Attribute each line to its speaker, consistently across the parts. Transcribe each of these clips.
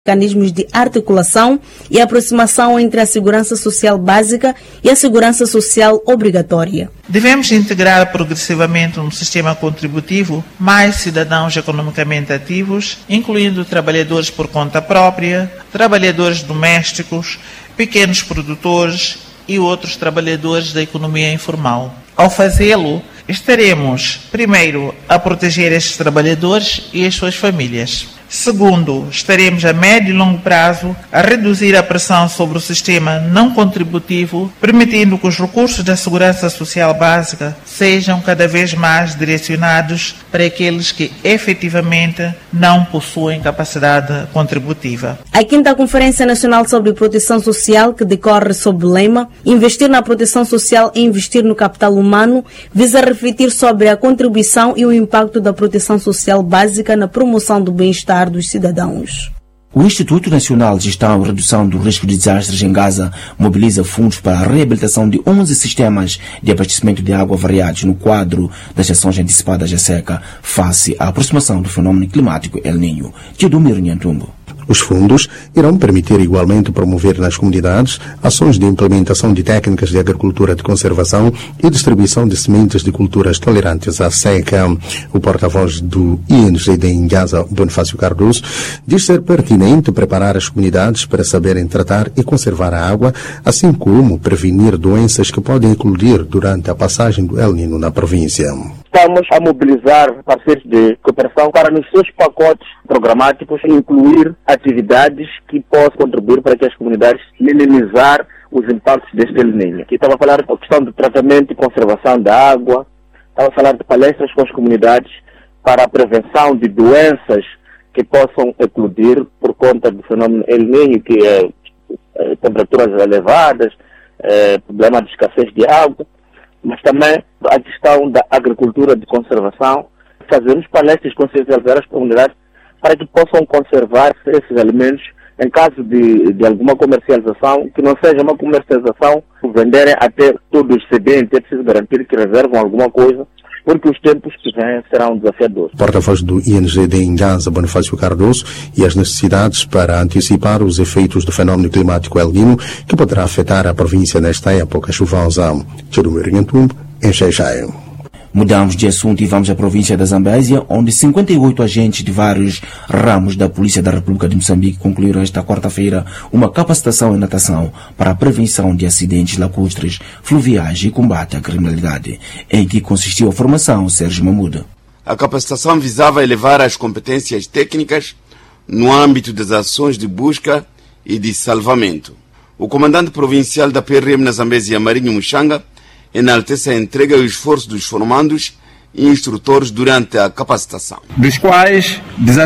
Speaker 1: mecanismos de articulação e aproximação entre a segurança social básica e a segurança social obrigatória.
Speaker 2: Devemos integrar progressivamente no sistema contributivo mais cidadãos economicamente ativos, incluindo trabalhadores por conta própria, trabalhadores domésticos, pequenos produtores e outros trabalhadores da economia informal. Ao fazê-lo, estaremos, primeiro, a proteger estes trabalhadores e as suas famílias. Segundo, estaremos a médio e longo prazo a reduzir a pressão sobre o sistema não contributivo, permitindo que os recursos da segurança social básica sejam cada vez mais direcionados para aqueles que efetivamente não possuem capacidade contributiva.
Speaker 1: A 5ª Conferência Nacional sobre Proteção Social, que decorre sob o lema Investir na proteção social e investir no capital humano, visa refletir sobre a contribuição e o impacto da proteção social básica na promoção do bem-estar dos cidadãos.
Speaker 3: O Instituto Nacional de Gestão e Redução do Risco de Desastres em Gaza mobiliza fundos para a reabilitação de 11 sistemas de abastecimento de água variados no quadro das ações antecipadas à seca face à aproximação do fenômeno climático El Niño. Teodomiro Nhantumbo.
Speaker 4: Os fundos irão permitir igualmente promover nas comunidades ações de implementação de técnicas de agricultura de conservação e distribuição de sementes de culturas tolerantes à seca. O porta-voz do INGD em Gaza, Bonifácio Cardoso, diz ser pertinente preparar as comunidades para saberem tratar e conservar a água, assim como prevenir doenças que podem eclodir durante a passagem do El Niño na província.
Speaker 5: Estamos a mobilizar parceiros de cooperação para nos seus pacotes programáticos incluir atividades que possam contribuir para que as comunidades minimizar os impactos deste El Niño. Aqui estava a falar da questão do tratamento e conservação da água, estava a falar de palestras com as comunidades para a prevenção de doenças que possam eclodir por conta do fenômeno El Niño, que é temperaturas elevadas, problema de escassez de água, mas também a questão da agricultura de conservação, fazermos palestras e consciencializar as comunidades para que possam conservar esses alimentos em caso de alguma comercialização, que não seja uma comercialização, venderem até todo o excedente, é preciso garantir que reservam alguma coisa, porque os tempos que vêm serão desafiadores.
Speaker 4: Porta-voz do INGD em Gaza, Bonifácio Cardoso, e as necessidades para antecipar os efeitos do fenômeno climático El Niño, que poderá afetar a província nesta época chuvosa. Teodomiro Nhantumbo, em Xai-Xai.
Speaker 3: Mudamos de assunto e vamos à província da Zambésia, onde 58 agentes de vários ramos da Polícia da República de Moçambique concluíram esta quarta-feira uma capacitação em natação para a prevenção de acidentes lacustres, fluviais e combate à criminalidade, em que consistiu a formação Sérgio Mamuda.
Speaker 6: A capacitação visava elevar as competências técnicas no âmbito das ações de busca e de salvamento. O comandante provincial da PRM na Zambésia, Marinho Muxanga, enaltece a entrega e o esforço dos formandos e instrutores durante a capacitação.
Speaker 7: Dos quais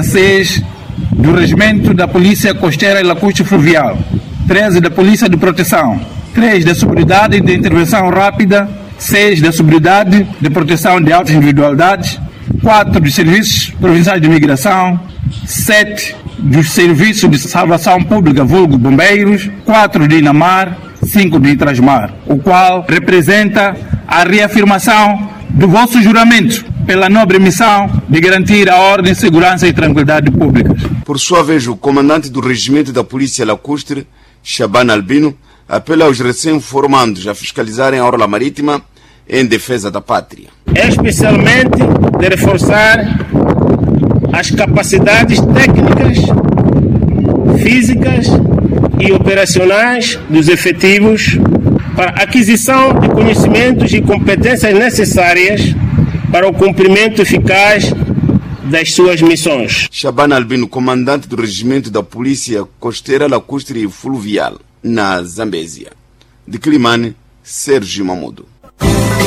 Speaker 7: 16 do Regimento da Polícia Costeira e Lacustre Fluvial, 13 da Polícia de Proteção, 3 da Sobriedade de Intervenção Rápida, 6 da Sobriedade de Proteção de Altas Individualidades, 4 dos Serviços Provinciais de Imigração, 7 dos Serviços de Salvação Pública, vulgo Bombeiros, 4 de Inamar, 5 de Intrasmar, o qual representa a reafirmação do vosso juramento pela nobre missão de garantir a ordem, segurança e tranquilidade públicas.
Speaker 6: Por sua vez, o comandante do Regimento da Polícia Lacustre, Shaban Albino, apela aos recém-formandos a fiscalizarem a orla marítima em defesa da pátria.
Speaker 8: Especialmente de reforçar as capacidades técnicas, físicas e operacionais dos efetivos para a aquisição de conhecimentos e competências necessárias para o cumprimento eficaz das suas missões.
Speaker 6: Shaban Albino, comandante do Regimento da Polícia Costeira, Lacustre e Fluvial, na Zambésia. De Climane, Sérgio Mamudo.